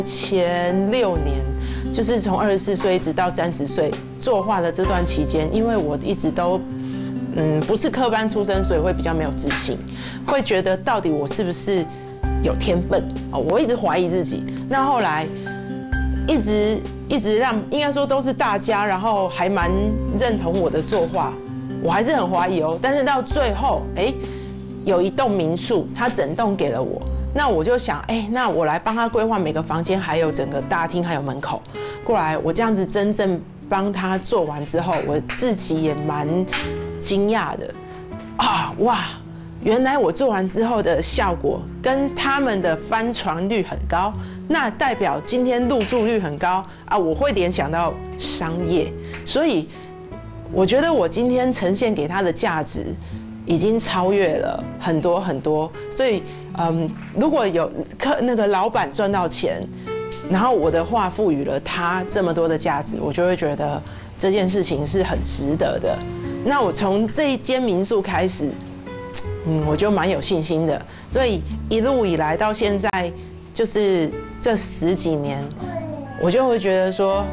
前6年，就是从24岁一直到30岁作画的这段期间，因为我一直都不是科班出身，所以会比较没有自信，会觉得到底我是不是有天分哦，我一直怀疑自己。那后来一直让应该说都是大家，然后还蛮认同我的作画，我还是很怀疑哦。但是到最后，有一栋民宿，它整栋给了我。那我就想，那我来帮他规划每个房间，还有整个大厅，还有门口。过来，我这样子真正帮他做完之后，我自己也蛮惊讶的哇！原来我做完之后的效果跟他们的翻船率很高，那代表今天入住率很高啊！我会联想到商业，所以我觉得我今天呈现给他的价值已经超越了很多很多，所以如果有那个老板赚到钱，然后我的画赋予了他这么多的价值，我就会觉得这件事情是很值得的。那我从这一间民宿开始，我就蛮有信心的。所以一路以来到现在，就是这10几年，我就会觉得说，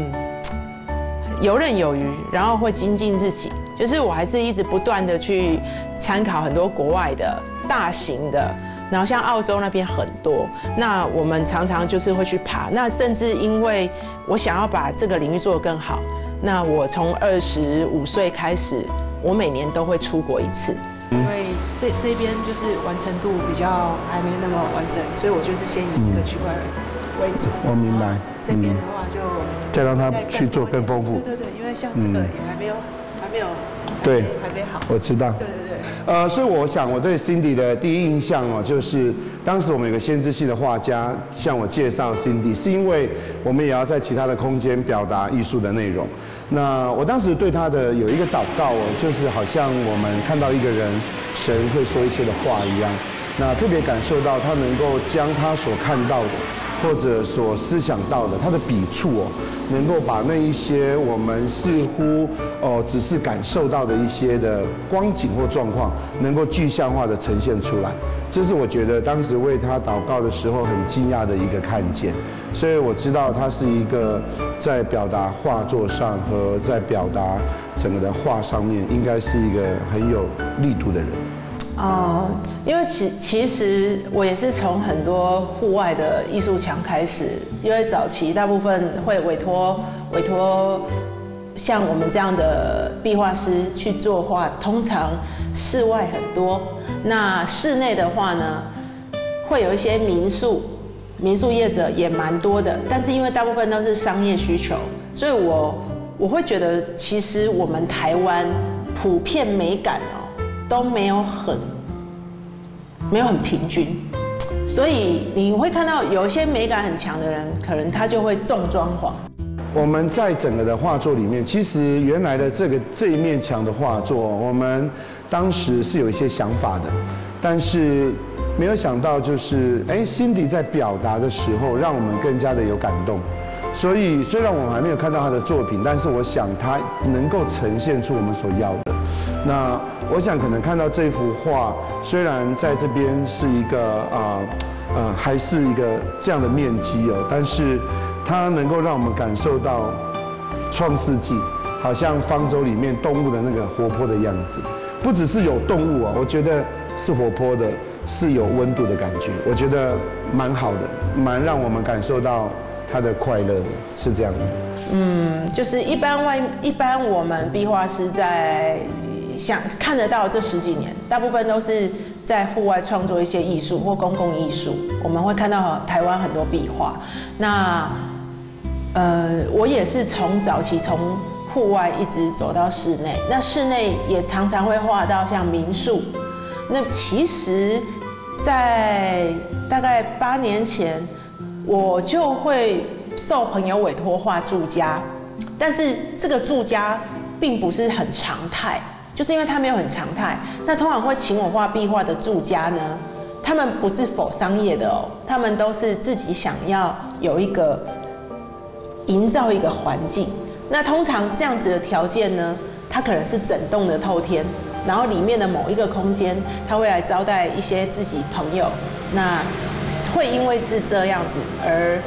游刃有余，然后会精进自己。就是我还是一直不断的去参考很多国外的大型的，然后像澳洲那边很多，那我们常常就是会去爬。那甚至因为我想要把这个领域做得更好，那我从25岁开始，我每年都会出国1次。因为这边就是完成度比较还没那么完整，所以我就是先以一个区块为主。 我明白。 这边的话就再让他去做更丰富。 对，因为像这个也还没有。 对， 还没好。 我知道。对。所以我想我对 Cindy 的第一印象就是当时我们有个先知性的画家向我介绍 Cindy， 是因为我们也要在其他的空间表达艺术的内容。那我当时对他的有一个祷告就是好像我们看到一个人，神会说一些的话一样。那特别感受到他能够将他所看到的，或者所思想到的，他的笔触能够把那一些我们似乎只是感受到的一些的光景或状况，能够具象化的呈现出来。这是我觉得当时为他祷告的时候很惊讶的一个看见。所以我知道他是一个在表达画作上和在表达整个的画上面，应该是一个很有力度的人。 因为其实我也是从很多户外的艺术墙开始，因为早期大部分会委托像我们这样的壁画师去作画，通常室外很多，那室内的话呢，会有一些民宿业者也蛮多的，但是因为大部分都是商业需求，所以我会觉得其实我们台湾普遍美感都没有很平均，所以你会看到有一些美感很强的人，可能他就会重装潢。 我们在整个的画作里面，其实原来的这一面墙的画作，我们当时是有一些想法的，但是没有想到就是Cindy 在表达的时候，让我们更加的有感动。所以虽然我们还没有看到他的作品，但是我想他能够呈现出我们所要的。那我想可能看到这幅画，虽然在这边是一个还是一个这样的面积但是它能够让我们感受到创世纪，好像方舟里面动物的那个活泼的样子。不只是有动物我觉得是活泼的，是有温度的感觉，我觉得蛮好的，蛮让我们感受到他的快乐的，是这样的。 就是一般我们壁画师在看得到这10几年，大部分都是在户外创作一些艺术或公共艺术。我们会看到台湾很多壁画。那我也是从早期从户外一直走到室内，那室内也常常会画到像民宿。那其实，在大概8年前，我就会受朋友委托画住家，但是这个住家并不是很常态，就是因为它没有很常态。那通常会请我画壁画的住家呢，他们不是否商业的他们都是自己想要有一个营造一个环境。那通常这样子的条件呢，它可能是整栋的透天，然后里面的某一个空间，他会来招待一些自己朋友。那会因为是这样子而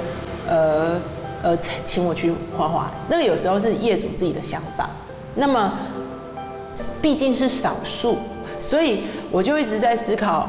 请我去画画。那个有时候是业主自己的想法，那么毕竟是少数，所以我就一直在思考，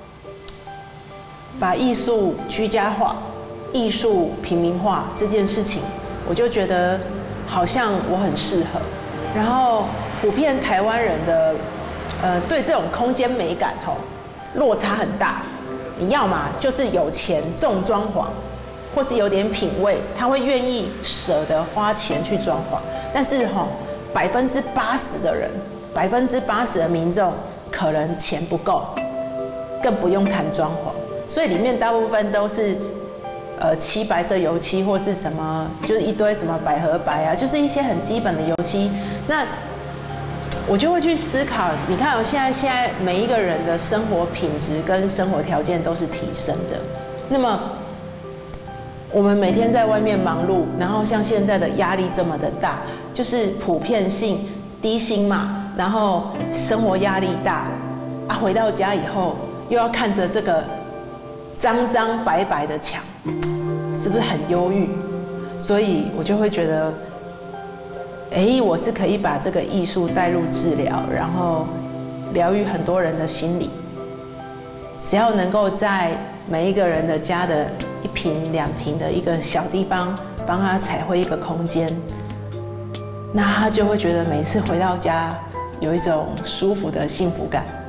把艺术居家化、艺术平民化这件事情，我就觉得好像我很适合。然后普遍台湾人的对这种空间美感落差很大。你要嘛就是有钱重装潢，或是有点品味，他会愿意舍得花钱去装潢。但是80%的人，80%的民众可能钱不够，更不用谈装潢。所以里面大部分都是漆白色油漆，或是什么就是一堆什么百合白啊，就是一些很基本的油漆。那我就会去思考，你看现在每一个人的生活品质跟生活条件都是提升的。那么我们每天在外面忙碌，然后像现在的压力这么的大，就是普遍性低薪嘛，然后生活压力大啊，回到家以后又要看着这个脏脏白白的墙，是不是很忧郁？所以我就会觉得，我是可以把这个艺术带入治疗，然后疗愈很多人的心理。只要能够在每一个人的家的1坪2坪的一个小地方，帮他彩绘一个空间，那他就会觉得每次回到家有一种舒服的幸福感。